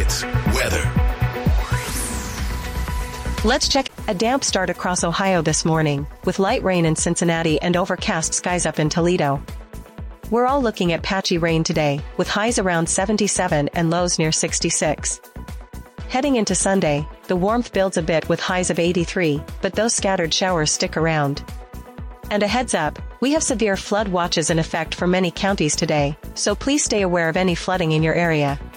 Sports. Weather. Let's check a damp start across Ohio this morning, with light rain in Cincinnati and overcast skies up in Toledo. We're all looking at patchy rain today, with highs around 77 and lows near 66. Heading into Sunday, the warmth builds a bit with highs of 83, but those scattered showers stick around. And a heads up, we have severe flood watches in effect for many counties today, so please stay aware of any flooding in your area.